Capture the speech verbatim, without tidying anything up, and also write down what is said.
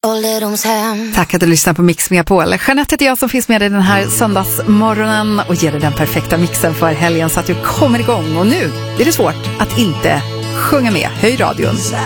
ålderdomshem. Tack att du lyssnar på Mix Megapol. Jeanette heter jag som finns med dig den här söndagsmorgonen och ger dig den perfekta mixen för helgen så att du kommer igång. Och nu är det svårt att inte sjunga med. Höj radion.